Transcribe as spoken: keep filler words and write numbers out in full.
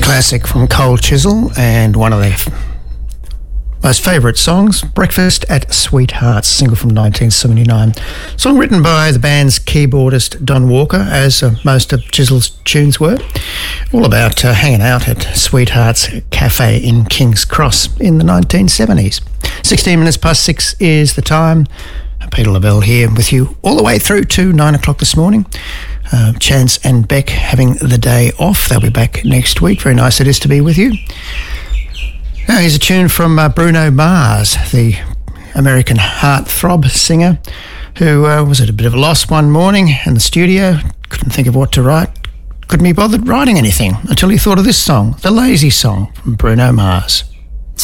classic from Cold Chisel and one of their most favourite songs, Breakfast at Sweethearts, single from nineteen seventy-nine. Song written by the band's keyboardist Don Walker, as uh, most of Chisel's tunes were. All about uh, hanging out at Sweethearts Cafe in King's Cross in the nineteen seventies. sixteen minutes past six is the time. Peter Lavelle here with you all the way through to nine o'clock this morning. Uh, Chance and Beck having the day off. They'll be back next week. Very nice it is to be with you. Now, here's a tune from uh, Bruno Mars, the American heartthrob singer, who uh, was at a bit of a loss one morning in the studio, couldn't think of what to write, couldn't be bothered writing anything until he thought of this song, the Lazy Song from Bruno Mars.